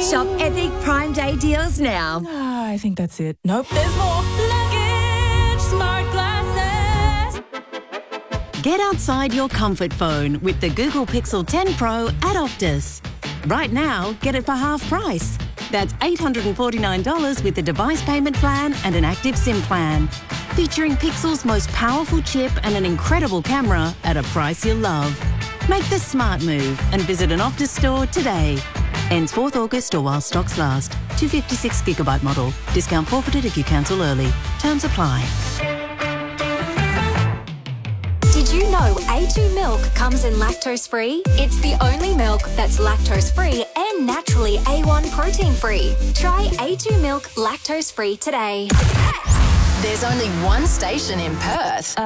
Shop epic Prime Day deals now. I think that's it. Nope, there's more. Luggage Smart Glasses. Get outside your comfort phone with the Google Pixel 10 Pro at Optus. Right now, get it for half price. That's $849 with the device payment plan and an active SIM plan. Featuring Pixel's most powerful chip and an incredible camera at a price you'll love. Make the smart move and visit an Optus store today. Ends 4th August or while stocks last. 256GB model. Discount forfeited if you cancel early. Terms apply. Did you know A2 milk comes in lactose-free? It's the only milk that's lactose-free and naturally A1 protein-free. Try A2 milk lactose-free today. There's only one station in Perth.